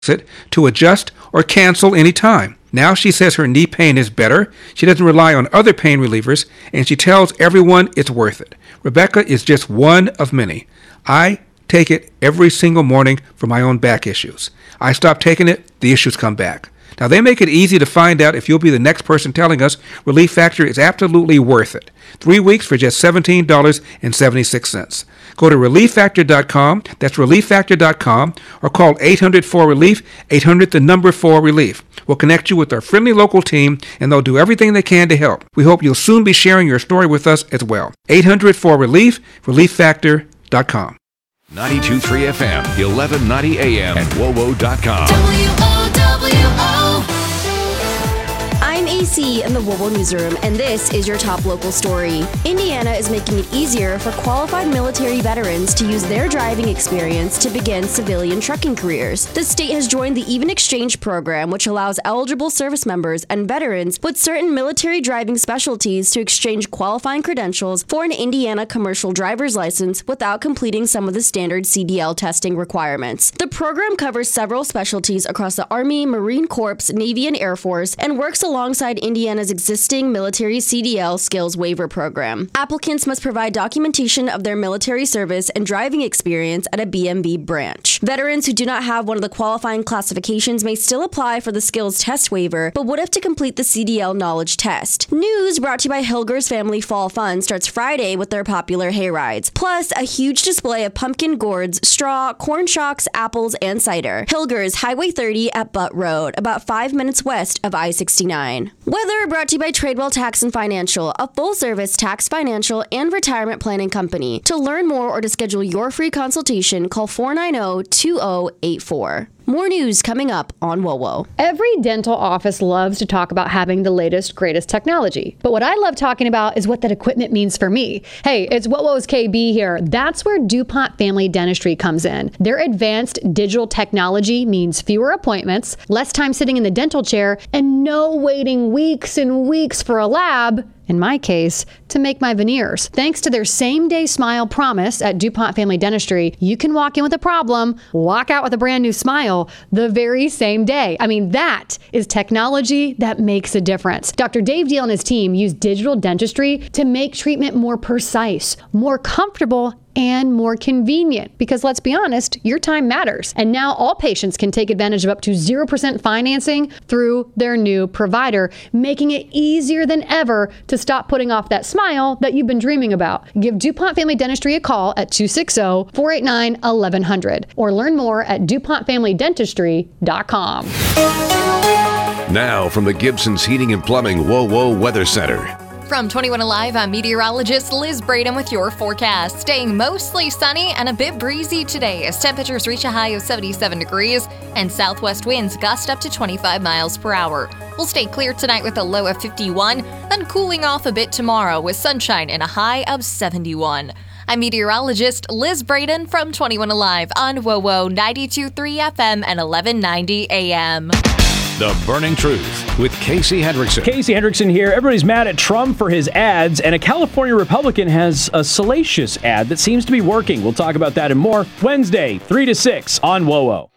it to adjust or cancel anytime. Now she says her knee pain is better, she doesn't rely on other pain relievers, and she tells everyone it's worth it. Rebecca is just one of many. I take it every single morning for my own back issues. I stop taking it, the issues come back. Now, they make it easy to find out if you'll be the next person telling us Relief Factor is absolutely worth it. 3 weeks for just $17.76. Go to ReliefFactor.com, that's ReliefFactor.com, or call 800-4RELIEF, 800-4RELIEF. We'll connect you with our friendly local team, and they'll do everything they can to help. We hope you'll soon be sharing your story with us as well. 800-4RELIEF, ReliefFactor.com. 92.3 FM, 1190 AM, and WOWO.com. I'm AC in the WOWO Newsroom, and this is your top local story. Indiana is making it easier for qualified military veterans to use their driving experience to begin civilian trucking careers. The state has joined the Even Exchange program, which allows eligible service members and veterans with certain military driving specialties to exchange qualifying credentials for an Indiana commercial driver's license without completing some of the standard CDL testing requirements. The program covers several specialties across the Army, Marine Corps, Navy, and Air Force, and works alongside Indiana's existing military CDL skills waiver program. Applicants must provide documentation of their military service and driving experience at a BMV branch. Veterans who do not have one of the qualifying classifications may still apply for the skills test waiver, but would have to complete the CDL knowledge test. News brought to you by Hilger's Family Fall Fun starts Friday with their popular hay rides, plus a huge display of pumpkin gourds, straw, corn shocks, apples, and cider. Hilger's, Highway 30 at Butt Road, about 5 minutes west of I-69. Weather brought to you by Tradewell Tax and Financial, a full-service tax, financial, and retirement planning company. To learn more or to schedule your free consultation, call 490-2084. More news coming up on WOWO. Every dental office loves to talk about having the latest, greatest technology. But what I love talking about is what that equipment means for me. Hey, it's WOWO's KB here. That's where DuPont Family Dentistry comes in. Their advanced digital technology means fewer appointments, less time sitting in the dental chair, and no waiting weeks and weeks for a lab, in my case, to make my veneers. Thanks to their same-day smile promise at DuPont Family Dentistry, you can walk in with a problem, walk out with a brand new smile the very same day. I mean, that is technology that makes a difference. Dr. Dave Deal and his team use digital dentistry to make treatment more precise, more comfortable, and more convenient, because let's be honest, your time matters. And now all patients can take advantage of up to 0% financing through their new provider, making it easier than ever to stop putting off that smile that you've been dreaming about. Give DuPont Family Dentistry a call at 260-489-1100 or learn more at DuPontFamilyDentistry.com. Now from the Gibson's Heating and Plumbing WOWO Weather Center. From 21 Alive, I'm meteorologist Liz Braden with your forecast. Staying mostly sunny and a bit breezy today as temperatures reach a high of 77 degrees and southwest winds gust up to 25 miles per hour. We'll stay clear tonight with a low of 51, then cooling off a bit tomorrow with sunshine and a high of 71. I'm meteorologist Liz Braden from 21 Alive on WOWO 92.3 FM and 1190 AM. The Burning Truth with Casey Hendrickson. Casey Hendrickson here. Everybody's mad at Trump for his ads, and a California Republican has a salacious ad that seems to be working. We'll talk about that and more Wednesday, 3 to 6 on WOWO.